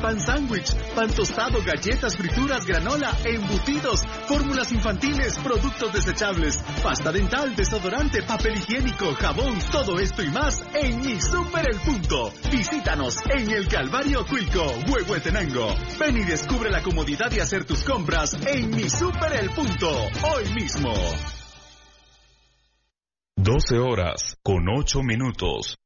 pan sándwich, pan tostado, galletas, frituras, granola, embutidos, fórmulas infantiles, productos desechables, pasta dental, desodorante, papel higiénico, jabón, todo esto y más en Mi Súper El Punto. Visítanos en el Calvario Cuilco, Huehuetenango. Ven y descubre la comodidad de hacer tus compras en Mi Súper El Punto, hoy mismo. 12 horas con 8 minutos.